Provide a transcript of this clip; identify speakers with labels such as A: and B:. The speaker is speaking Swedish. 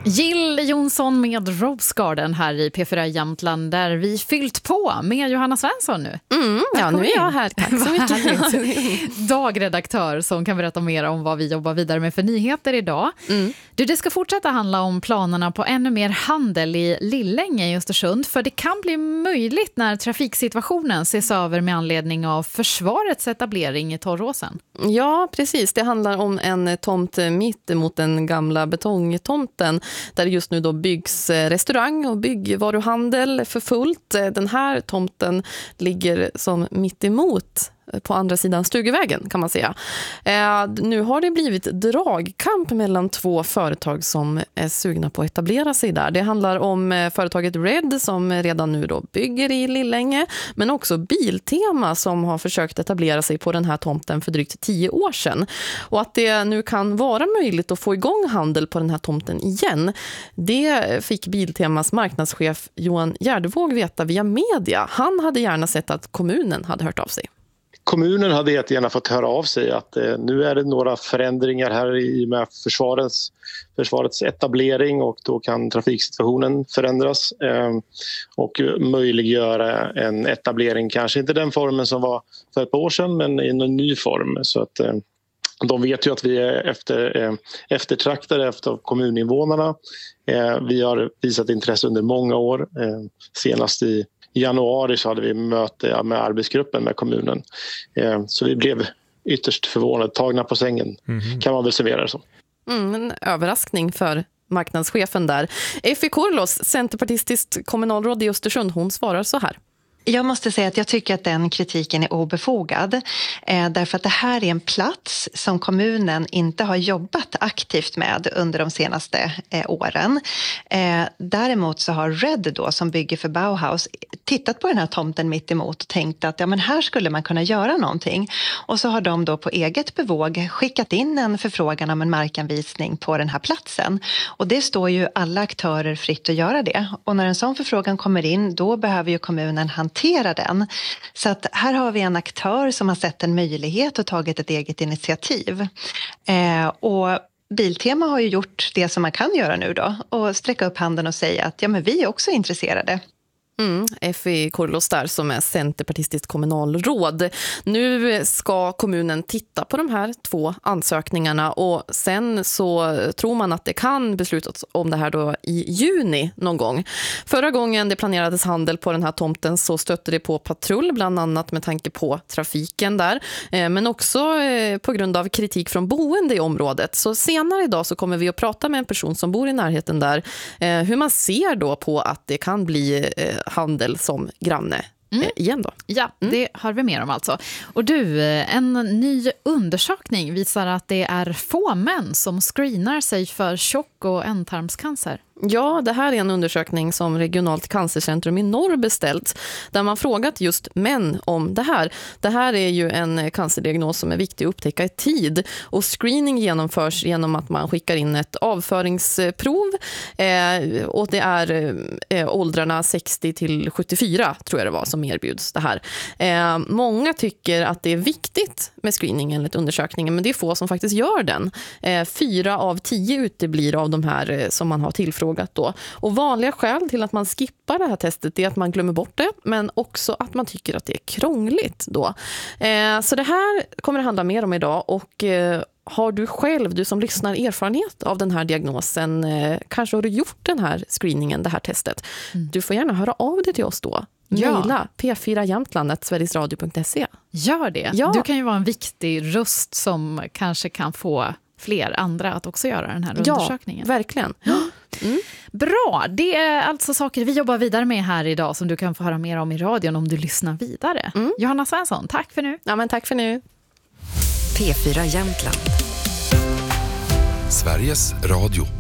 A: Jill Johnson med Rose Garden här i P4 Jämtland, där vi fyllt på med Johanna Svensson nu.
B: Ja, nu är jag här. Tack så mycket.
A: Dagredaktör som kan berätta mer om vad vi jobbar vidare med för nyheter idag. Det ska fortsätta handla om planerna på ännu mer handel i Lillänge i Östersund, för det kan bli möjligt när trafiksituationen ses över med anledning av försvarets etablering i Torråsen.
B: Ja, precis. Det handlar om en tomt mitt emot den gamla betongtomten där det just nu då byggs restaurang och byggvaruhandel för fullt. Den här tomten ligger som mitt emot på andra sidan Stugvägen, kan man säga. Nu har det blivit dragkamp mellan två företag som är sugna på att etablera sig där. Det handlar om företaget Red som redan nu då bygger i Lillänge, men också Biltema som har försökt etablera sig på den här tomten för drygt 10 år sedan. Och att det nu kan vara möjligt att få igång handel på den här tomten igen, det fick Biltemas marknadschef Johan Gärdevåg veta via media. Han hade gärna sett att kommunen hade hört av sig.
C: Kommunen hade jättegärna fått höra av sig att nu är det några förändringar här i med försvarets etablering, och då kan trafiksituationen förändras och möjliggöra en etablering, kanske inte den formen som var för ett par år sedan, men i en ny form. Så att de vet ju att vi är eftertraktade efter kommuninvånarna. Vi har visat intresse under många år, senast i januari så hade vi möte med arbetsgruppen med kommunen. Så vi blev ytterst förvånade, tagna på sängen, kan man väl summera det som.
B: En överraskning för marknadschefen där. Effie Korlos, centerpartistiskt kommunalråd i Östersund, hon svarar så här.
D: Jag måste säga att jag tycker att den kritiken är obefogad, därför att det här är en plats som kommunen inte har jobbat aktivt med under de senaste åren. Däremot så har Red då, som bygger för Bauhaus, tittat på den här tomten mitt emot och tänkt att ja, men här skulle man kunna göra någonting. Och så har de då på eget bevåg skickat in en förfrågan om en markanvisning på den här platsen. Och det står ju alla aktörer fritt att göra det. Och när en sån förfrågan kommer in, då behöver ju kommunen hantera den. Så att här har vi en aktör som har sett en möjlighet och tagit ett eget initiativ. Och Biltema har ju gjort det som man kan göra nu då, och sträcka upp handen och säga att ja, men vi är också intresserade.
B: Effie Korlos där, som är centerpartistiskt kommunalråd. Nu ska kommunen titta på de här 2 ansökningarna, och sen så tror man att det kan beslutas om det här då i juni någon gång. Förra gången det planerades handel på den här tomten så stötte det på patrull, bland annat med tanke på trafiken där, men också på grund av kritik från boende i området. Så senare idag så kommer vi att prata med en person som bor i närheten där, hur man ser då på att det kan bli handel som granne igen då.
A: Ja, det har vi mer om alltså. Och du, en ny undersökning visar att det är få män som screenar sig för tjock- och ändtarmscancer.
B: Ja, det här är en undersökning som Regionalt cancercentrum i norr beställt, där man frågat just män om det här. Det här är ju en cancerdiagnos som är viktig att upptäcka i tid, och screening genomförs genom att man skickar in ett avföringsprov, och det är åldrarna 60 till 74 tror jag det var som erbjuds det här. Många tycker att det är viktigt med screening enligt undersökningen, men det är få som faktiskt gör den. 4 av 10 uteblir av de här som man har tillfrågat då. Och vanliga skäl till att man skippar det här testet är att man glömmer bort det, men också att man tycker att det är krångligt då. Så det här kommer det handla mer om idag, och har du själv, du som lyssnar, erfarenhet av den här diagnosen, kanske har du gjort den här screeningen, det här testet. Du får gärna höra av dig till oss då. Maila p4jämtland@sverigesradio.se.
A: Gör det. Ja. Du kan ju vara en viktig röst som kanske kan få fler andra att också göra den här undersökningen.
B: Ja, verkligen.
A: Bra, det är alltså saker vi jobbar vidare med här idag som du kan få höra mer om i radion om du lyssnar vidare. Johanna Svensson, tack för nu.
B: Ja, men tack för nu.
E: P4 Jämtland. Sveriges Radio.